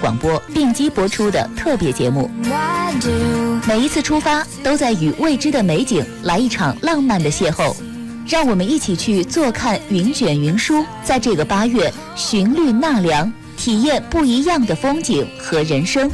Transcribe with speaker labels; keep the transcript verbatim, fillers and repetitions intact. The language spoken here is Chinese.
Speaker 1: 广播并机播出的特别节目。每一次出发都在与未知的美景来一场浪漫的邂逅，让我们一起去坐看云卷云舒，在这个八月寻绿纳凉，体验不一样的风景和人生。